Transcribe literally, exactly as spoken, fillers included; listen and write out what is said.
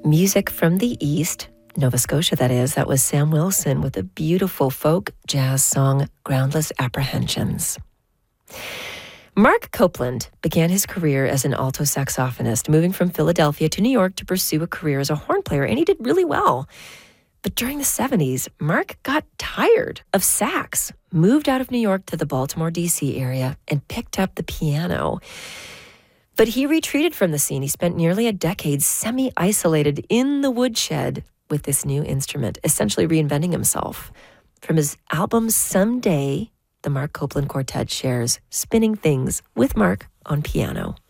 music from the East, Nova Scotia that is. That was Sam Wilson with a beautiful folk jazz song, Groundless Apprehensions. Mark Copeland began his career as an alto saxophonist, moving from Philadelphia to New York to pursue a career as a horn player, and he did really well. But during the seventies, Mark got tired of sax, moved out of New York to the Baltimore, D C area, and picked up the piano. But he retreated from the scene. He spent nearly a decade semi-isolated in the woodshed with this new instrument, essentially reinventing himself. From his album Someday, the Mark Copeland Quartet shares Spinning Things with Mark on piano.